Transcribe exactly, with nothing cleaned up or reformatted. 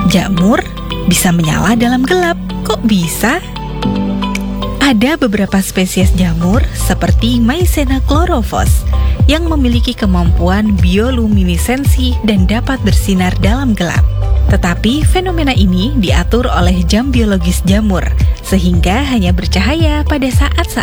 Jamur bisa menyala dalam gelap. Kok bisa? Ada beberapa spesies jamur seperti Mycena chlorophyllus yang memiliki kemampuan bioluminesensi dan dapat bersinar dalam gelap. Tetapi fenomena ini diatur oleh jam biologis jamur, sehingga hanya bercahaya pada saat-saat